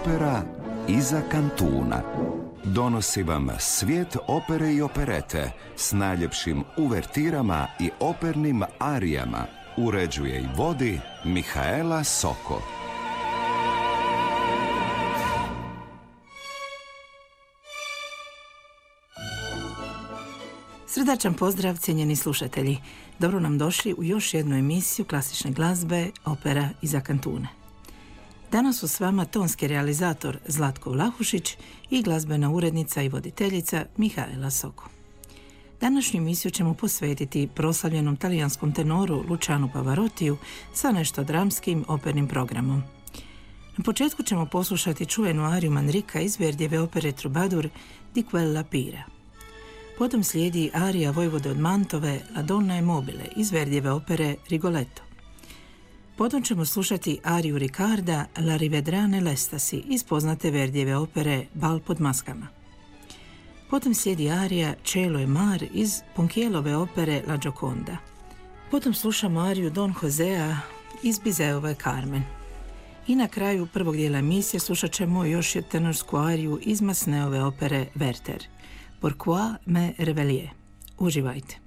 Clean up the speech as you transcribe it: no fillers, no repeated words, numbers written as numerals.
Opera iza kantuna donosi vam svijet opere i operete s najljepšim uvertirama i opernim arijama. Uređuje i vodi Mihaela Soko. Srdačan pozdrav, cijenjeni slušatelji. Dobro nam došli u još jednu emisiju klasične glazbe Opera iza kantune. Danas su s vama tonski realizator Zlatko Vlahušić i glazbena urednica i voditeljica Mihaela Soko. Današnju emisiju ćemo posvetiti proslavljenom talijanskom tenoru Lucianu Pavarotiju sa nešto dramskim opernim programom. Na početku ćemo poslušati čuvenu ariju Manrika iz Verdijeve opere Troubadour di quella pira. Potom slijedi arija Vojvode od Mantove La donna e mobile iz Verdijeve opere Rigoletto. Potom ćemo slušati ariju Riccarda La rivedrà nell'estasi iz poznate Verdijeve opere Bal pod maskama. Potom slijedi arija Cielo e mar iz Ponchiellove opere La Gioconda. Potom slušamo ariju Don Josea iz Bizeove Carmen. I na kraju prvog dijela emisije slušat ćemo još tenorsku ariju iz Masseneove opere Werther. Pourquoi me réveiller? Uživajte.